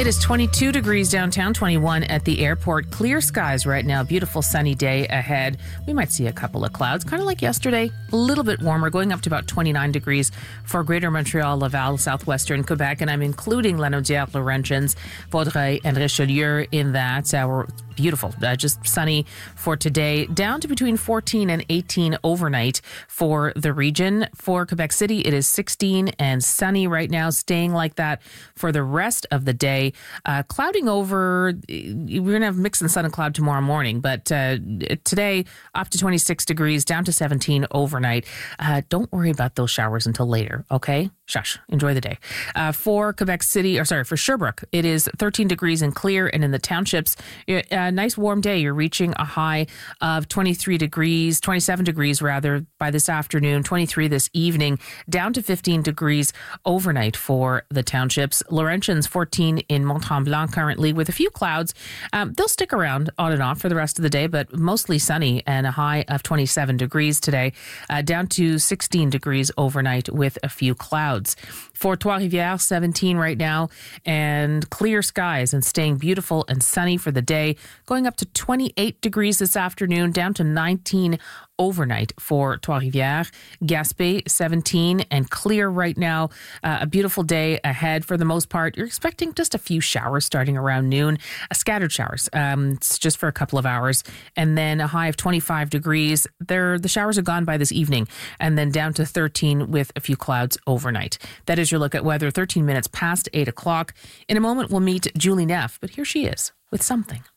It is 22 degrees downtown, 21 at the airport. Clear skies right now. Beautiful sunny day ahead. We might see a couple of clouds, kind of like yesterday. A little bit warmer, going up to about 29 degrees for Greater Montreal, Laval, southwestern Quebec. And I'm including Lanaudière, Laurentians, Vaudreuil, and Richelieu in that. We're beautiful, just sunny for today. Down to between 14 and 18 overnight for the region. For Quebec City, it is 16 and sunny right now, staying like that for the rest of the day. Clouding over, we're going to have mix and sun and cloud tomorrow morning, but today up to 26 degrees, down to 17 overnight. Don't worry about those showers until later, okay? Shush. Enjoy the day. For Quebec City, for Sherbrooke, it is 13 degrees and clear, and in the townships, a nice warm day. You're reaching a high of 27 degrees rather, by this afternoon, 23 this evening, down to 15 degrees overnight for the townships. Laurentians, 14 in Mont-Tremblant currently, with a few clouds. They'll stick around on and off for the rest of the day, but mostly sunny and a high of 27 degrees today, down to 16 degrees overnight with a few clouds. For Trois-Rivières, 17 right now, and clear skies and staying beautiful and sunny for the day, going up to 28 degrees this afternoon, down to 19 overnight for Trois-Rivières. Gaspé, 17 and clear right now. A beautiful day ahead for the most part. You're expecting just a few showers starting around noon, scattered showers. It's just for a couple of hours, and then a high of 25 degrees. The showers are gone by this evening, and then down to 13 with a few clouds overnight. That is your look at weather, 13 minutes past 8 o'clock. In a moment, we'll meet Julie Neff, but here she is with something.